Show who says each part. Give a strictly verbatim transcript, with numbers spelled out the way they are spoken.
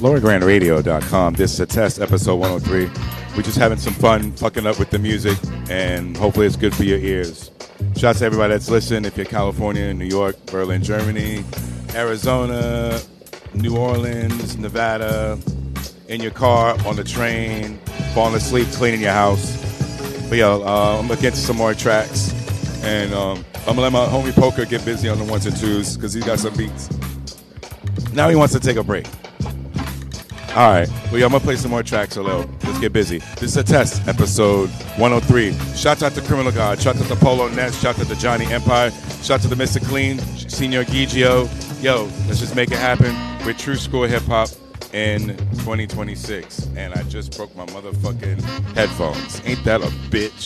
Speaker 1: lower grand radio dot com. This is a test, episode one oh three. We're just having some fun, fucking up with the music, and hopefully it's good for your ears. Shout out to everybody that's listening. If you're California, New York, Berlin, Germany, Arizona, New Orleans, Nevada, in your car, on the train, falling asleep, cleaning your house. But yo, uh, I'm going to get to some more tracks, and um, I'm going to let my homie Poker get busy on the ones and twos because he's got some beats. Now he wants to take a break. All right. Well, yeah, I'm going to play some more tracks. Hello. Let's get busy. This is a test, episode one oh three. Shout out to Criminal God. Shout out to Polo Ness. Shout out to Johnny Empire. Shout out to the Mister Clean, Senior Gigio. Yo, let's just make it happen with True School Hip Hop in twenty twenty-six. And I just broke my motherfucking headphones. Ain't that a bitch?